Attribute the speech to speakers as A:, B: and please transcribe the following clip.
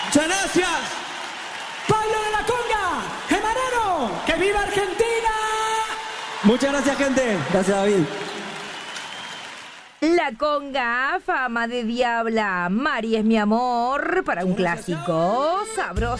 A: Muchas gracias.
B: Pablo de la Conga, Gemarano, ¡que viva Argentina!
A: Muchas gracias, gente. Gracias, David.
C: La Conga, fama de diabla. Mari es mi amor, para un clásico sabroso.